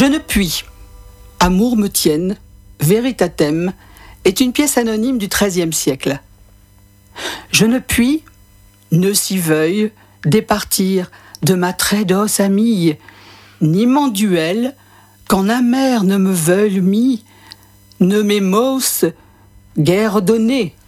Je ne puis. Amour me tienne, Veritatem, est une pièce anonyme du XIIIe siècle. Je ne puis, ne s'y veuille, départir de ma très douce amie, ni mon duel, qu'en amère ne me veuille mis, ne m'émausse, guère donné.